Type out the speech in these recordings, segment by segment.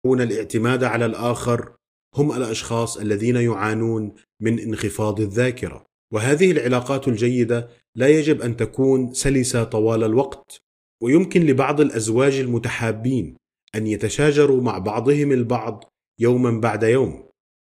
الاعتماد على الآخر هم الأشخاص الذين يعانون من انخفاض الذاكرة. وهذه العلاقات الجيدة لا يجب أن تكون سلسة طوال الوقت، ويمكن لبعض الأزواج المتحابين أن يتشاجروا مع بعضهم البعض يوما بعد يوم،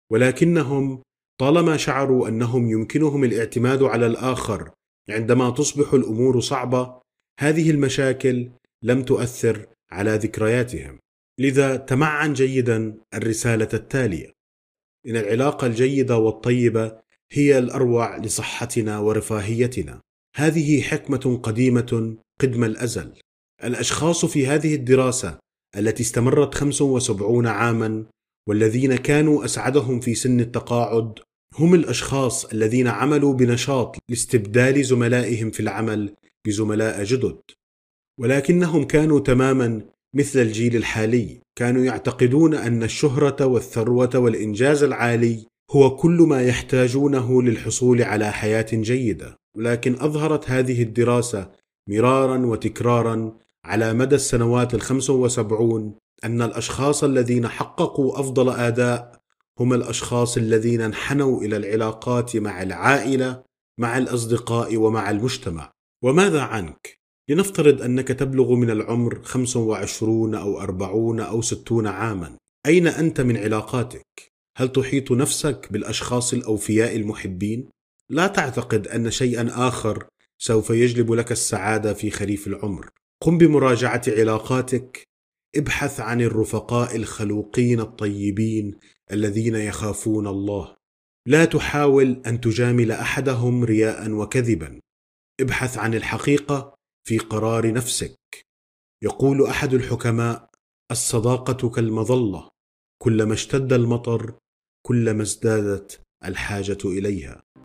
ولكنهم طالما شعروا أنهم يمكنهم الاعتماد على الآخر عندما تصبح الأمور صعبة، هذه المشاكل لم تؤثر على ذكرياتهم. لذا تمعن جيدا الرسالة التالية: إن العلاقة الجيدة والطيبة هي الأروع لصحتنا ورفاهيتنا. هذه حكمة قديمة قدم الأزل. الأشخاص في هذه الدراسة التي استمرت 75 عاما والذين كانوا أسعدهم في سن التقاعد هم الأشخاص الذين عملوا بنشاط لاستبدال زملائهم في العمل بزملاء جدد، ولكنهم كانوا تماما مثل الجيل الحالي. كانوا يعتقدون أن الشهرة والثروة والإنجاز العالي هو كل ما يحتاجونه للحصول على حياة جيدة. ولكن أظهرت هذه الدراسة مرارا وتكرارا على مدى السنوات 75 أن الأشخاص الذين حققوا أفضل أداء هم الأشخاص الذين انحنوا إلى العلاقات مع العائلة، مع الأصدقاء، ومع المجتمع. وماذا عنك؟ لنفترض أنك تبلغ من العمر 25 أو 40 أو 60 عاما. أين أنت من علاقاتك؟ هل تحيط نفسك بالأشخاص الأوفياء المحبين؟ لا تعتقد أن شيئا آخر سوف يجلب لك السعادة في خريف العمر. قم بمراجعة علاقاتك. ابحث عن الرفقاء الخلوقين الطيبين الذين يخافون الله. لا تحاول أن تجامل أحدهم رياء وكذبا. ابحث عن الحقيقة في قرار نفسك. يقول أحد الحكماء: الصداقة كالمظلة، كلما اشتد المطر كلما ازدادت الحاجة إليها.